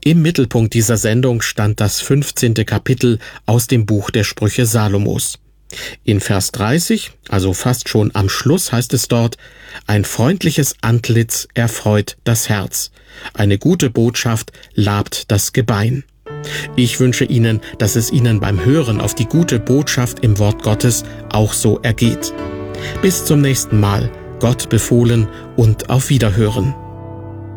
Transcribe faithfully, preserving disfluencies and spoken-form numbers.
Im Mittelpunkt dieser Sendung stand das fünfzehnte Kapitel aus dem Buch der Sprüche Salomos. In Vers dreißig, also fast schon am Schluss, heißt es dort: Ein freundliches Antlitz erfreut das Herz, eine gute Botschaft labt das Gebein. Ich wünsche Ihnen, dass es Ihnen beim Hören auf die gute Botschaft im Wort Gottes auch so ergeht. Bis zum nächsten Mal, Gott befohlen und auf Wiederhören.